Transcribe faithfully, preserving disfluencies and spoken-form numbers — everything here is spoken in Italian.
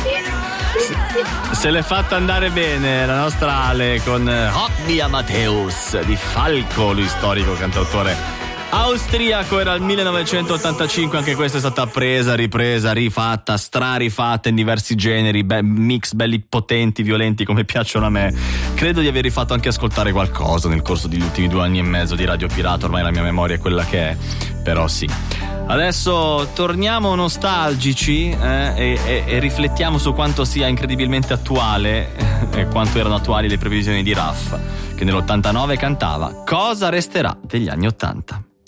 Se l'è fatta andare bene la nostra Ale con Hock Amadeus di Falco, lui storico cantautore austriaco. Era il millenovecentottantacinque, anche questa è stata presa, ripresa, rifatta, strarifatta in diversi generi, be- mix belli potenti, violenti come piacciono a me. Credo di aver rifatto anche ascoltare qualcosa nel corso degli ultimi due anni e mezzo di Radio Pirata, ormai la mia memoria è quella che è, però sì. Adesso torniamo nostalgici eh, e, e, e riflettiamo su quanto sia incredibilmente attuale e eh, quanto erano attuali le previsioni di Raff, che nell'ottantanove cantava Cosa resterà degli anni ottanta.